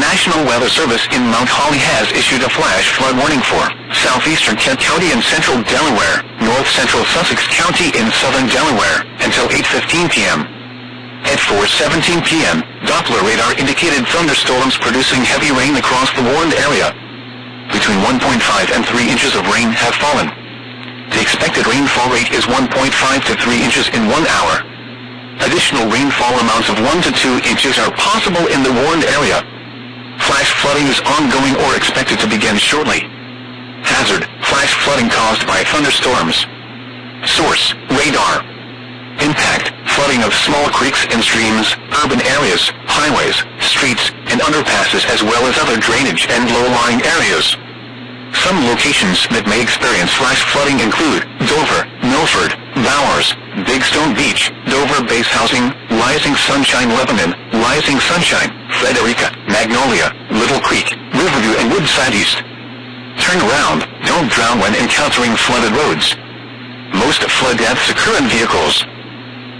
National Weather Service in Mount Holly has issued a flash flood warning for southeastern Kent County and central Delaware, north-central Sussex County in southern Delaware, until 8:15 p.m. At 4:17 p.m., Doppler radar indicated thunderstorms producing heavy rain across the warned area. Between 1.5 and 3 inches of rain have fallen. The expected rainfall rate is 1.5 to 3 inches in 1 hour. Additional rainfall amounts of 1 to 2 inches are possible in the warned area. Flash flooding is ongoing or expected to begin shortly. Hazard: flash flooding caused by thunderstorms. Source: radar. Impact: flooding of small creeks and streams, urban areas, highways, streets, and underpasses as well as other drainage and low-lying areas. Some locations that may experience flash flooding include Dover, Milford, Bowers, Big Stone Beach, Dover Base Housing, Rising Sunshine Lebanon, Rising Sunshine, Frederica, Magnolia, Little Creek, Riverview and Woodside East. Turn around, don't drown when encountering flooded roads. Most flood deaths occur in vehicles.